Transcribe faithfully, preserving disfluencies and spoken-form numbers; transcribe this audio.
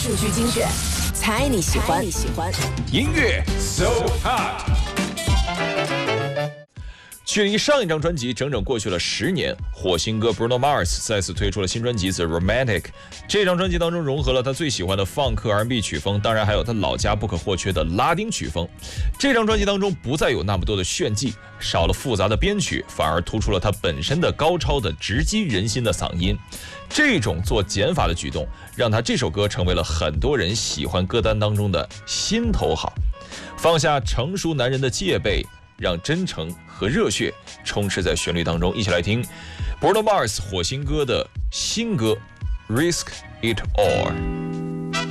数据精选，猜你喜欢。你喜欢音乐 So Hot。距离上一张专辑整整过去了十年，火星哥 Bruno Mars 再次推出了新专辑《The Romantic》。这张专辑当中融合了他最喜欢的放克 R and B 曲风，当然还有他老家不可或缺的拉丁曲风。这张专辑当中不再有那么多的炫技，少了复杂的编曲，反而突出了他本身的高超的直击人心的嗓音。这种做减法的举动，让他这首歌成为了很多人喜欢歌单当中的心头好。放下成熟男人的戒备，让真诚和热血充斥在旋律当中，一起来听 Bruno Mars 火星哥的新歌 Risk It All。